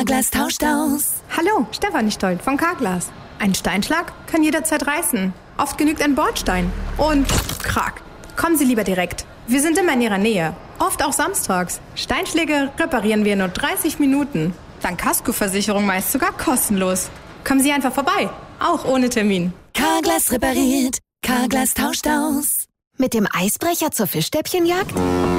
Carglass tauscht aus. Hallo, Stefanie Stolt von Carglass. Ein Steinschlag kann jederzeit reißen. Oft genügt ein Bordstein. Und krack. Kommen Sie lieber direkt. Wir sind immer in Ihrer Nähe. Oft auch samstags. Steinschläge reparieren wir in nur 30 Minuten. Dank Kaskoversicherung meist sogar kostenlos. Kommen Sie einfach vorbei. Auch ohne Termin. Carglass repariert. Carglass tauscht aus. Mit dem Eisbrecher zur Fischstäbchenjagd?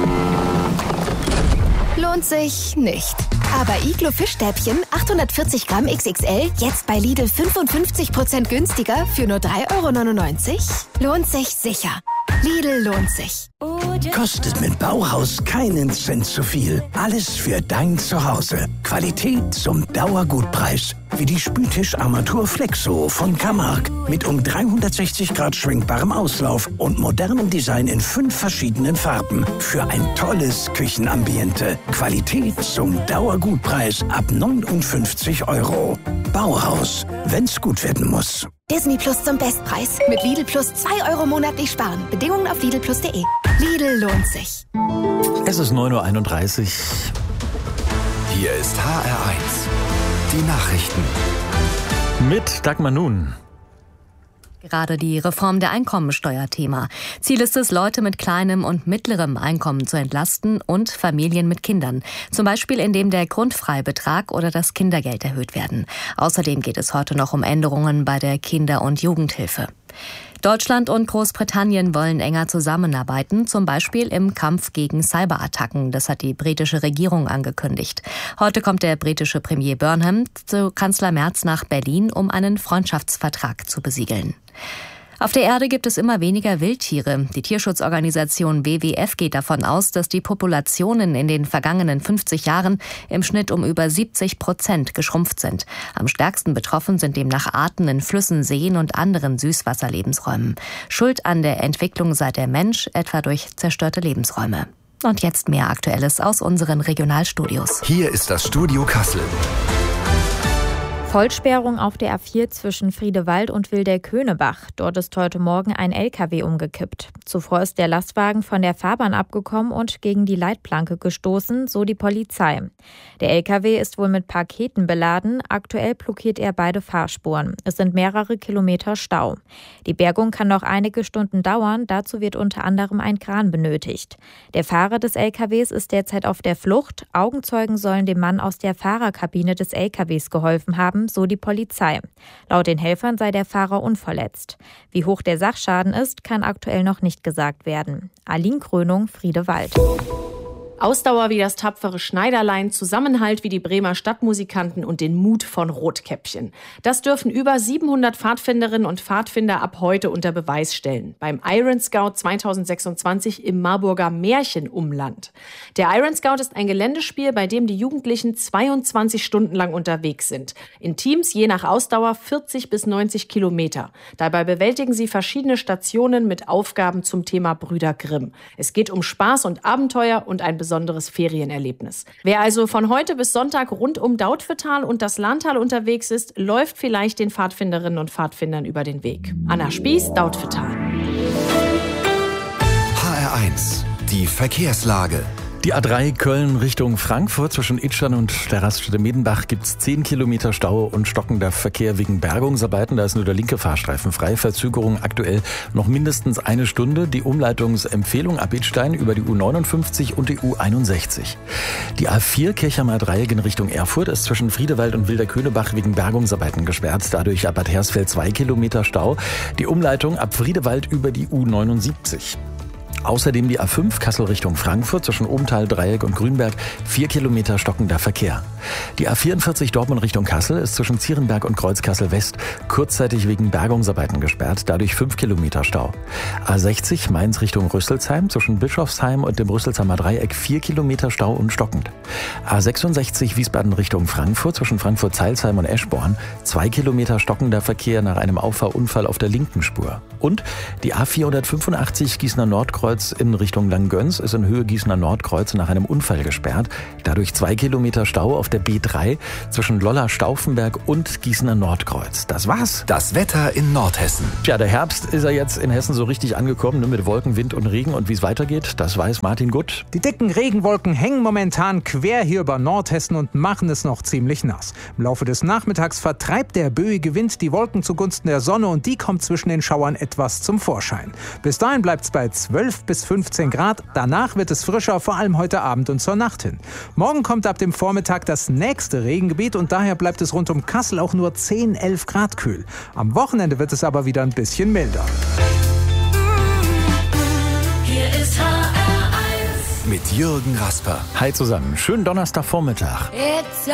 Lohnt sich nicht. Aber Iglo Fischstäbchen 840 Gramm XXL jetzt bei Lidl 55% günstiger für nur 3,99 €? Lohnt sich sicher. Lidl lohnt sich. Kostet mit Bauhaus keinen Cent zu viel. Alles für dein Zuhause. Qualität zum Dauergutpreis. Wie die Spültischarmatur Flexo von Camargue. Mit um 360 Grad schwenkbarem Auslauf und modernem Design in 5 verschiedenen Farben. Für ein tolles Küchenambiente. Qualität zum Dauergutpreis ab 59 €. Bauhaus, wenn's gut werden muss. Disney Plus zum Bestpreis. Mit Lidl Plus 2 € monatlich sparen. Bedingungen auf lidlplus.de. Lidl lohnt sich. Es ist 9:31 Uhr. Hier ist HR1. Die Nachrichten. Mit Dagmar Nun. Gerade die Reform der Einkommensteuer Thema. Ziel ist es, Leute mit kleinem und mittlerem Einkommen zu entlasten und Familien mit Kindern. Zum Beispiel, indem der Grundfreibetrag oder das Kindergeld erhöht werden. Außerdem geht es heute noch um Änderungen bei der Kinder- und Jugendhilfe. Deutschland und Großbritannien wollen enger zusammenarbeiten, zum Beispiel im Kampf gegen Cyberattacken. Das hat die britische Regierung angekündigt. Heute kommt der britische Premier Burnham zu Kanzler Merz nach Berlin, um einen Freundschaftsvertrag zu besiegeln. Auf der Erde gibt es immer weniger Wildtiere. Die Tierschutzorganisation WWF geht davon aus, dass die Populationen in den vergangenen 50 Jahren im Schnitt um über 70% geschrumpft sind. Am stärksten betroffen sind demnach Arten in Flüssen, Seen und anderen Süßwasserlebensräumen. Schuld an der Entwicklung sei der Mensch, etwa durch zerstörte Lebensräume. Und jetzt mehr Aktuelles aus unseren Regionalstudios. Hier ist das Studio Kassel. Vollsperrung auf der A4 zwischen Friedewald und Wildersköhnebach. Dort ist heute Morgen ein LKW umgekippt. Zuvor ist der Lastwagen von der Fahrbahn abgekommen und gegen die Leitplanke gestoßen, so die Polizei. Der LKW ist wohl mit Paketen beladen. Aktuell blockiert er beide Fahrspuren. Es sind mehrere Kilometer Stau. Die Bergung kann noch einige Stunden dauern. Dazu wird unter anderem ein Kran benötigt. Der Fahrer des LKWs ist derzeit auf der Flucht. Augenzeugen sollen dem Mann aus der Fahrerkabine des LKWs geholfen haben, so die Polizei. Laut den Helfern sei der Fahrer unverletzt. Wie hoch der Sachschaden ist, kann aktuell noch nicht gesagt werden. Aline Krönung, Friedewald. Ausdauer wie das tapfere Schneiderlein, Zusammenhalt wie die Bremer Stadtmusikanten und den Mut von Rotkäppchen. Das dürfen über 700 Pfadfinderinnen und Pfadfinder ab heute unter Beweis stellen. Beim Iron Scout 2026 im Marburger Märchenumland. Der Iron Scout ist ein Geländespiel, bei dem die Jugendlichen 22 Stunden lang unterwegs sind. In Teams je nach Ausdauer 40 bis 90 Kilometer. Dabei bewältigen sie verschiedene Stationen mit Aufgaben zum Thema Brüder Grimm. Es geht um Spaß und Abenteuer und ein besonderes Ferienerlebnis. Wer also von heute bis Sonntag rund um Dautphetal und das Lahntal unterwegs ist, läuft vielleicht den Pfadfinderinnen und Pfadfindern über den Weg. Anna Spieß, Dautphetal. HR1, die Verkehrslage. Die A3 Köln Richtung Frankfurt zwischen Itschern und der Raststätte Medenbach gibt es 10 Kilometer Stau und stockender Verkehr wegen Bergungsarbeiten. Da ist nur der linke Fahrstreifen frei. Verzögerung aktuell noch mindestens eine Stunde. Die Umleitungsempfehlung ab Idstein über die U59 und die U61. Die A4 Kirchheimer Dreieck in Richtung Erfurt ist zwischen Friedewald und Wildersköhnebach wegen Bergungsarbeiten gesperrt. Dadurch ab Bad Hersfeld 2 Kilometer Stau. Die Umleitung ab Friedewald über die U79. Außerdem die A5 Kassel Richtung Frankfurt zwischen Obenthal, Dreieck und Grünberg 4 Kilometer stockender Verkehr. Die A44 Dortmund Richtung Kassel ist zwischen Zierenberg und Kreuzkassel West kurzzeitig wegen Bergungsarbeiten gesperrt, dadurch 5 Kilometer Stau. A60 Mainz Richtung Rüsselsheim zwischen Bischofsheim und dem Rüsselsheimer Dreieck 4 Kilometer Stau und stockend. A66 Wiesbaden Richtung Frankfurt zwischen Frankfurt-Zeilsheim und Eschborn 2 Kilometer stockender Verkehr nach einem Auffahrunfall auf der linken Spur. Und die A485 Gießener Nordkreuz Nordkreuz in Richtung Langgöns ist in Höhe Gießener Nordkreuz nach einem Unfall gesperrt. Dadurch 2 Kilometer Stau auf der B3 zwischen Lolla-Stauffenberg und Gießener Nordkreuz. Das war's. Das Wetter in Nordhessen. Tja, der Herbst ist ja jetzt in Hessen so richtig angekommen, ne, mit Wolken, Wind und Regen. Und wie es weitergeht, das weiß Martin Gutt. Die dicken Regenwolken hängen momentan quer hier über Nordhessen und machen es noch ziemlich nass. Im Laufe des Nachmittags vertreibt der böige Wind die Wolken zugunsten der Sonne und die kommt zwischen den Schauern etwas zum Vorschein. Bis dahin bleibt es bei 12 bis 15 Grad. Danach wird es frischer, vor allem heute Abend und zur Nacht hin. Morgen kommt ab dem Vormittag das nächste Regengebiet und daher bleibt es rund um Kassel auch nur 10, 11 Grad kühl. Am Wochenende wird es aber wieder ein bisschen milder. Hier ist HR1 Mit Jürgen Rasper. Hi zusammen, schönen Donnerstagvormittag. It's